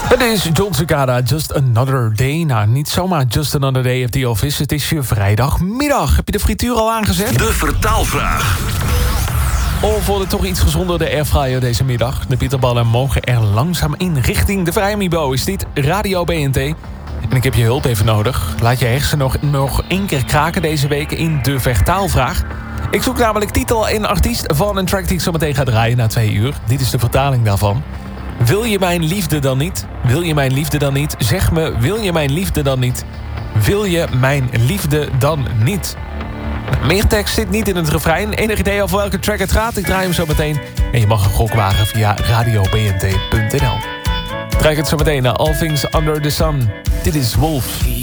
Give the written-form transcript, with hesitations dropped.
Het is John Cicada, Just Another Day. Nou, niet zomaar Just Another Day of The Office. Het is je vrijdagmiddag. Heb je de frituur al aangezet? De vertaalvraag. Of wordt het toch iets gezonder de airfryer deze middag? De bitterballen mogen er langzaam in richting de vrijmibo. Is dit Radio BNT? En ik heb je hulp even nodig. Laat je hersenen nog één keer kraken deze week in de vertaalvraag. Ik zoek namelijk titel en artiest van een track die ik zo meteen ga draaien na 2 uur. Dit is de vertaling daarvan. Wil je mijn liefde dan niet? Wil je mijn liefde dan niet? Zeg me, wil je mijn liefde dan niet? Wil je mijn liefde dan niet? Meer tekst zit niet in het refrein. Enig idee over welke track het gaat? Ik draai hem zo meteen. En je mag een gok wagen via radiobnt.nl. Draai ik het zo meteen naar All Things Under the Sun. Dit is Wolf.